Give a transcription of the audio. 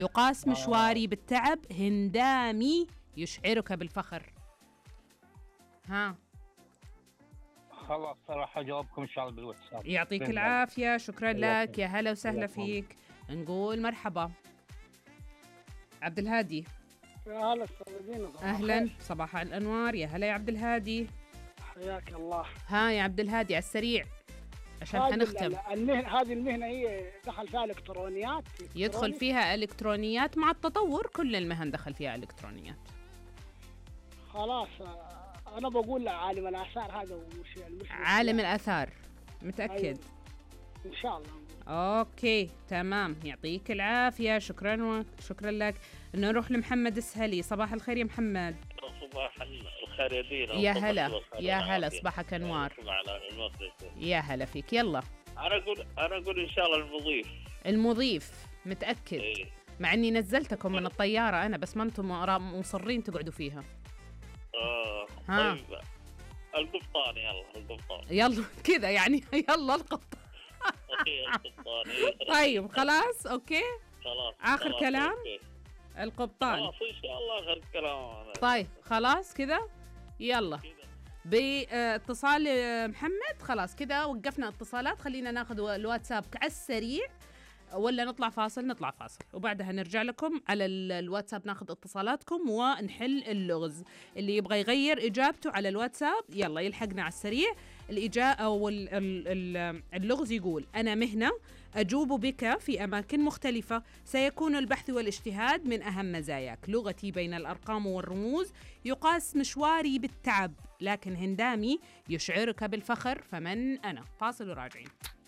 يقاس مشواري بالتعب، هندامي يشعرك بالفخر. ها خلاص راح اجاوبكم ان شاء الله بالواتساب. يعطيك بإذن العافية، شكرا الله. لك، يا هلا وسهلا الله يسلمك. فيك. نقول مرحبا. عبد الهادي، يا هلا استاذ. أهلا، صباح الأنوار، يا هلا يا عبد الهادي. حياك الله. ها يا عبد الهادي على السريع عشان هذه حنختم. هذه المهنة هي دخل فيها الكترونيات. يدخل فيها إلكترونيات، مع التطور كل المهن دخل فيها إلكترونيات. خلاص انا بقول عالم الاثار هذا ومش عالم الآثار، متأكد؟ أيوة. ان شاء الله. اوكي تمام، يعطيك العافية، شكرا شكرا لك. نروح لمحمد السهلي. صباح الخير يا محمد. صباح الخير يا دينا. يا هلا يا هلا، صباحك انوار. يا هلا فيك. يلا انا اقول ان شاء الله المضيف، متأكد؟ إيه. مع اني نزلتكم من الطيارة انا، بس ما انتم مصرين تقعدوا فيها. ها. طيب القبطان، يلا القبطان. يلا كذا يعني يلا القط. القبطان. طيب خلاص اوكي، خلاص آخر كلام. أوكي. القبطان. خلاص ان شاء الله اخر كلام. طيب خلاص كذا، يلا باتصال محمد. خلاص كذا وقفنا اتصالات، خلينا ناخذ الواتساب على السريع، ولا نطلع فاصل؟ نطلع فاصل وبعدها نرجع لكم على الواتساب، ناخذ اتصالاتكم ونحل اللغز. اللي يبغى يغير إجابته على الواتساب يلا يلحقنا على السريع. الإجابة أو اللغز يقول: أنا مهنة أجوب بك في أماكن مختلفة، سيكون البحث والاجتهاد من أهم مزاياك، لغتي بين الأرقام والرموز، يقاس مشواري بالتعب، لكن هندامي يشعرك بالفخر، فمن أنا؟ فاصل وراجعين.